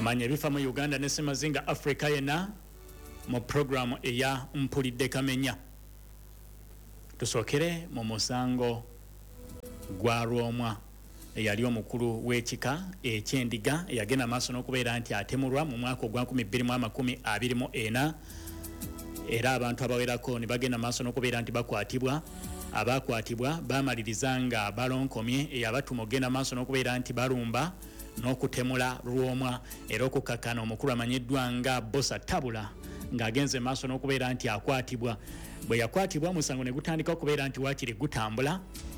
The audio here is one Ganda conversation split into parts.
manya bifa mu Uganda ne Semazinga Africa yena mu program eya mpulidde kamenya. Tusokere mu musango gwa Rwomwa eyali omukulu w'ekika ekyendiga yagenda maaso n'okubeera nti atemulwa mu mwaka gwa 2024 era abantu abawerako ne bagenda maaso n'okubeera nti bakwatibwa. Abakwatibwa bamaliriza nga balonkomye eyabatuma ogenda maaso n'okubeera nti balumba n'okutemula Rwomwa era okukakana omukulu amanyiddwa nga Bosa Tabula ng'agenze maaso n'okubeera nti akwatibwa. Bwe yakwatibwa omusango ne gutandika okubeera nti waakiri gutambula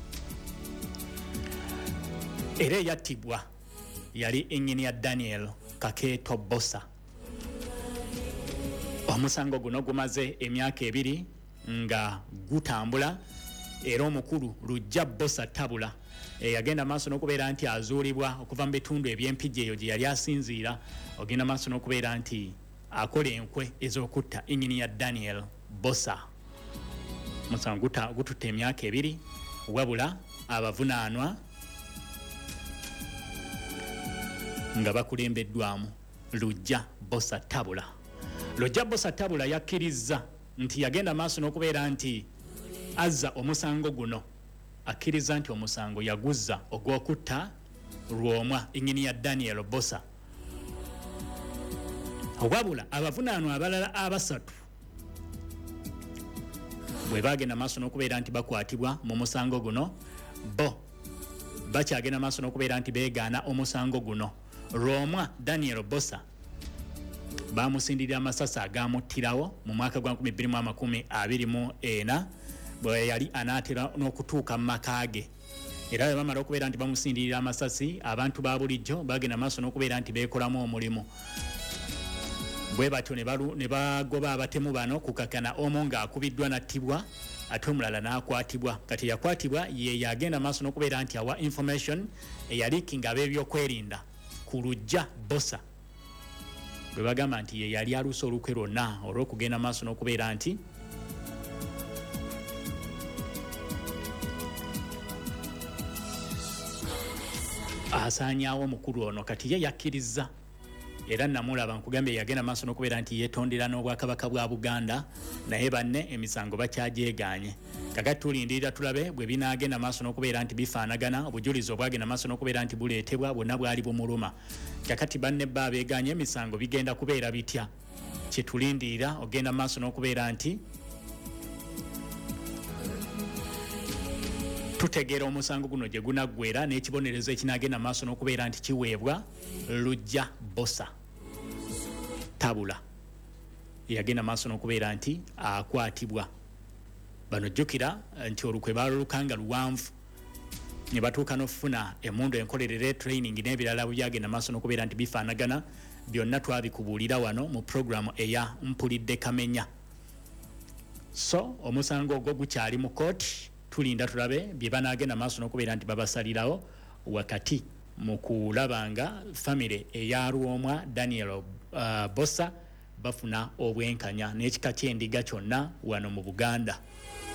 era yattibwa yali Engineer Daniel Kakeeto Bosa. Omusango guno gumaze emyaka 2 nga gutambula era omukulu Lujja Bosa Tabula yagenda maaso n'okubeera nti azuulibwa okuva mu bitundu eby'empijja eyo gye yali asinziira ogenda maaso n'okubeera nti akola enkwe ez'okutta Engineer Daniel Bosa. Musango gututte emyaka 2 wabula abavunaanwa nga bakulembeddwamu Lujja Bosa Tabula. Lujja Bosa Tabula yakkiriza nti yagenda maaso n'okubeera nti azza omusango guno akkiriza nti omusango yaguzza ogw'okutta Rwomwa Engineer Daniel Bosa. Wabula abavunaanwa abalala abasatu bwe bagenda maaso n'okubeera nti bakwatibwa mu musango guno bo bakyagenda maaso n'okubeera nti beegaana omusango guno. Rwomwa Daniel Bosa bamusindirira amasasi agamuttirawo mu mwaka gwa 2024 bwe yali anaatera n'okutuuka mu maka ge era bwe bamala okubeera nti bamusindirira amasasi abantu ba bulijjo bagenda maaso n'okubeera nti beekolamu omulimu. Bwe batyo ne bagoba abatemu bano kukakana omu ng'akubiddwa nattibwa ate omulala n'akwatibwa. Kati yakwatibwa ye yagenda maaso n'okubeera nti awa information eyaliikinga ab'ebyokwerinda ku Lujja Bosa bwe bagamba nti ye yali aluusa olukwe lwonna olw'okugenda maaso n'okubeera nti asaanyaawo omukulu ono. Kati ye yakkiriza era namulaba nkugambye yagenda maaso n'okubeera nti yeetondera n'obwakabaka bwa Buganda naye banne emisango bakyagyeganye. Kakati tulindirira tulabe bwe binaagenda maaso n'okubeera nti bifaanagana obujulizi obwagenda maaso n'okubeera nti buleetebwa bwonna bwali bumuluma. Kakati banne bba beeganye emisango bigenda kubeera bitya kye tulindirira ogenda maaso n'okubeera nti tutegeera omusango guno gye gunaggwera n'ekibonerezo ekinaagenda maaso n'okubeera nti kiweebwa Lujja Bosa Tabula yagenda maaso n'okubeera nti akwatibwa. Bano jjukira nti olukwe baalulukanga luwanvu ne batuuka n'okufuna emmundu enkolerere training n'ebirala byagenda maaso n'okubeera nti bifaanagana byonna twabikubuulira wano mu programu eya mpulidde kamenya. So omusango ogwo gukyali mu kooti tulinda tulabe bye banaagenda maaso n'okubeera nti babasalirawo wakati mu kulaba nga famire eya Rwomwa Daniel Bosa bafuna obwenkanya n'ekika ky'endiga kyonna wano mu Buganda.